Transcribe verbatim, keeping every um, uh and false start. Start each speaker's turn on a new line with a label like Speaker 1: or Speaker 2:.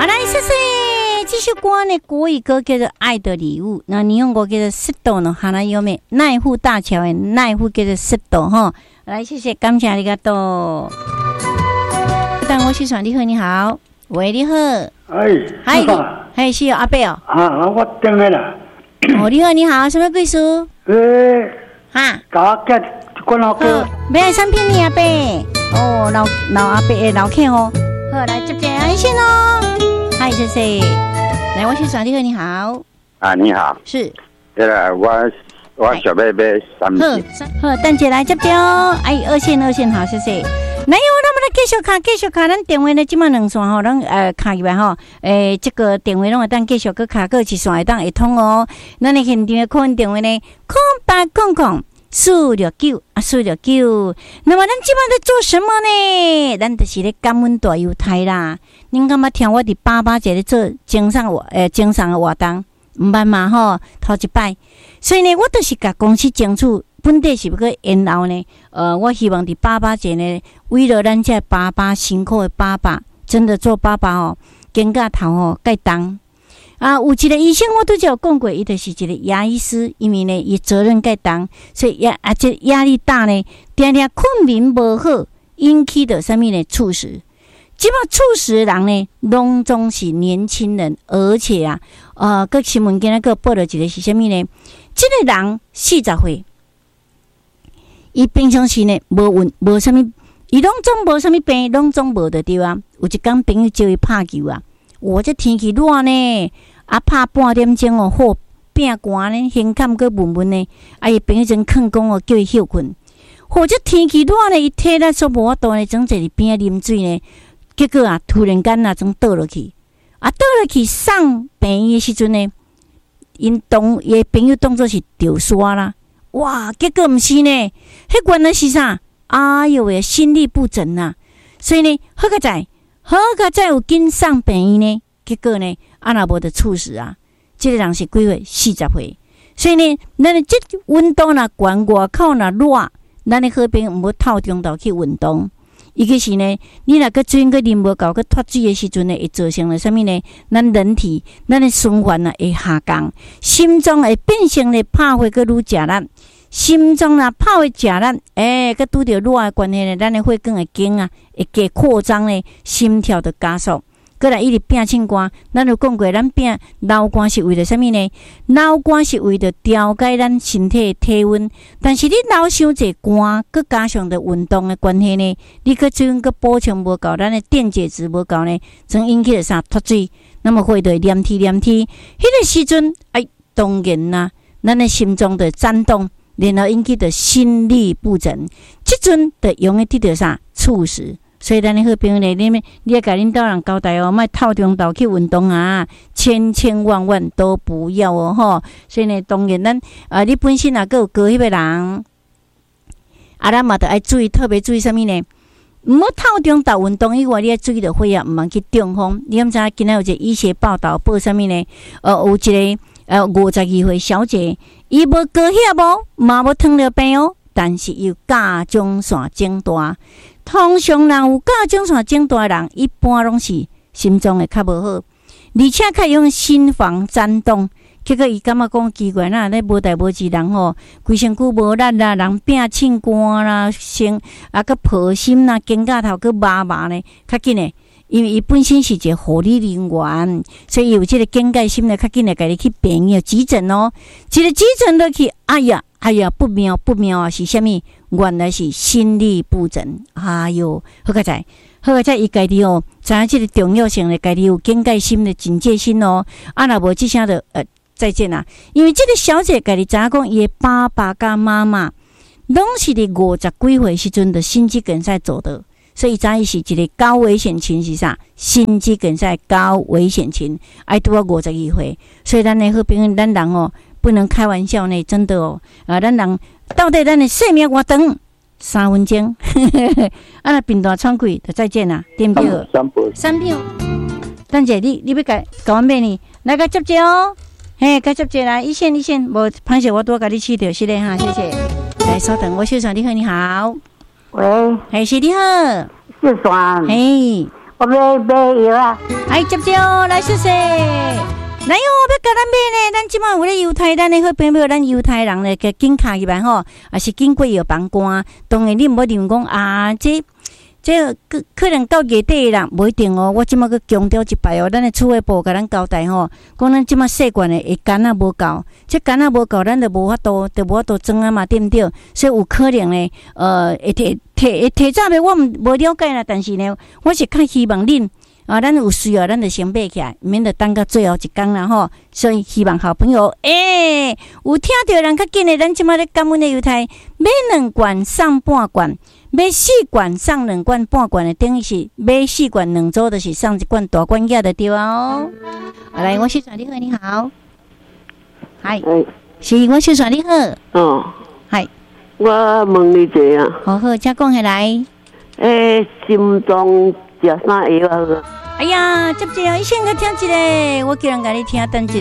Speaker 1: 好，来，谢谢。这首歌呢，国语歌叫做《爱的礼物》，那你用过叫做《石头》呢？哈那优美奈户大桥的奈户叫做石头哈。来，谢谢，感谢ありがとう。但我是算你好，你好，喂，你好，
Speaker 2: 哎，
Speaker 1: 嗨，嗨，是阿伯哦。
Speaker 2: 啊，我等的啦。
Speaker 1: 哦，你好，你好，什么贵书？
Speaker 2: 诶，
Speaker 1: 哈，
Speaker 2: 搞个关老哥，
Speaker 1: 买产品你阿伯。哦，老老阿伯的老客哦。好，来接接安心哦。嗨，谢谢。来，我是算你好，你好。
Speaker 3: 啊，你好。
Speaker 1: 是。
Speaker 3: 对了，我我小妹妹三
Speaker 1: 米。好，好，等姐来接接哦。哎，二线二线好，谢谢。没有，那么来继续看，继续看，咱电话呢，即马两线吼，咱呃卡入来吼，诶，这个电话拢会当继续搁卡过一线会当会通哦。咱的现场的客运电话呢，空八空空四六九啊，四六九。那么咱即马在做什么呢？咱就是咧感恩大犹太啦。恁感觉听我伫爸爸节咧做经上活诶经上的活动，毋捌嘛吼，头一摆。所以呢，我都是甲公司争取。本地是不过然后呢，呃，我希望伫爸爸节呢，为了咱这爸爸辛苦的爸爸，真的做爸爸哦，肩胛头哦介重啊。有一个医生我都有讲过，伊就是一个牙医师，因为呢，伊责任介重，所以压啊这压力大呢，定定困眠无好，引起的什么呢？猝死。即摆猝死的人呢，拢总是年轻人，而且啊，呃，各新闻今仔个报了一个是什么呢？这个人四十岁。伊平常时呢，无运，无啥物，伊拢总无啥物病，拢总无得对啊。有一工朋友叫伊拍球啊，我这天气热呢，啊拍半点钟哦，好变寒呢，胸坎搁闷闷呢，啊伊朋友真肯讲哦，叫伊休困。或者天气热呢，伊体力所无法度呢，总坐伫边仔啉水呢，结果啊，突然间啊，总倒落去，啊倒落去送病院的时阵呢，因当伊朋友当作是掉沙啦。哇！结果毋是呢，迄原来是啥？哎哟喂，心律不整呐、啊！所以呢，好个在，好个在有紧送病院呢。结果呢，啊若无得猝死啊！这个人是几岁？四十岁。所以呢，咱这温度若悬，外口若热，咱的好朋友毋好透中昼去运动。伊个是呢，你若个水个啉无够，个脱水的时阵呢，会造成了什么呢？咱人体咱的循环啊会下降，心脏会变成咧拍血个愈食力，心脏啊拍血食力，诶，个拄着热的关系呢，咱的血管会紧啊，会加扩张咧，心跳的加速。过来一直变清寒，咱有讲过，咱变流汗是为了什么呢？流汗是为了调节咱身体的体温，但是你流伤济汗，佮加上的运动的关系呢，你佮水分佮补充无够，咱的电解质无够呢，曾引起了啥脱水，那么会对黏体黏体，迄个时阵，哎，当然啦，咱的心脏的颤动，然后引起的心律不整，即阵就容易得到啥猝死。所以咱的好朋友呢，你们你要甲恁家人交代哦，莫透中昼去运动啊，千千万万都不要哦吼。所以呢，当然咱啊，你本身啊，佮有高迄个人，啊，咱嘛得爱注意，特别注意什么呢？毋好透中昼运动以外，你要注意着血压，毋通去中风。你敢知影今仔有一个医学报道报什么呢？呃，有一个呃五十二岁小姐，伊无高血压无，嘛无糖尿病哦，但是有甲状腺肿大。通常人有甲状腺肿大的人，一般拢是心脏会较无好，而且较用心房颤动。结果伊感觉讲奇怪啦，咧无代无志人吼，规身躯无力啦，人变凊寒啦，心啊个抱心啦，肩胛头个麻麻呢，较紧诶。因为伊本身是一个护理人员，所以有这个警戒心呢，较紧诶，家己去病院急诊哦。一个急诊落去，哎呀，哎呀，不妙不妙啊！是啥物？原来是心律不整。哎哟，好个在，好个在，伊家己哦，知影这个重要性咧，家己有警戒心的警戒心哦。啊，若无即声的呃，再见啦。因为这个小姐家己知影讲，伊的爸爸甲妈妈拢是伫五十几岁时阵的心肌梗塞走的。所以，咱伊是一个高危险群是啥？心肌梗塞高危险群，爱拄啊五十二岁。所以，咱的好朋友，咱人哦，不能开玩笑呢，真的哦。啊，咱人到底咱的生命偌长？三分钟，啊，那病大喘气，就再见啦，对不对？
Speaker 3: 三票，
Speaker 1: 三票。等者，你你要甲甲我咩呢？来个接接哦，嘿，甲接接来，一线一线，无歹势，我多甲你试着是嘞哈，谢谢。来，稍等，我秀爽，你好，你好。
Speaker 4: 喂，
Speaker 1: 嘿，是你好，
Speaker 4: 秀爽。
Speaker 1: 嘿，
Speaker 4: 我我买买药啊。
Speaker 1: 哎，接接哦，来谢谢。来哟，要甲咱买呢，咱即马有咧犹太，咱咧好朋友，咱犹太人咧，个紧卡入来吼，也是经过药房关。当然你毋好认为讲啊，这这可可能到月底啦，无一定哦。我即马去强调一摆哦，咱的储备部甲咱交代吼，讲咱即马细罐的会干啊无够，这干啊无够，咱就无法度，就无法度装啊嘛，对毋对？所以有可能呢，呃，会提提提早的我毋无了解啦，但是呢，我是较希望恁。啊，咱有需要，咱就先买起来，免得等到最后一天啦吼。所以希望好朋友，诶、欸，有听到人较紧的，咱即马咧感恩的犹太，买两罐送半罐，买四罐送两罐半罐的，等于是买四罐两组，就是送一罐大罐药的对哦。啊、来，我小帅你好，你好，嗨，是我小帅你好，
Speaker 5: 哦，
Speaker 1: 嗨，
Speaker 5: 我问你一下啊，
Speaker 1: 好好，再讲下来，
Speaker 5: 诶、欸，心脏食啥药啊？
Speaker 1: 哎呀，接接啊！伊先甲听一个，我叫人甲你听，等一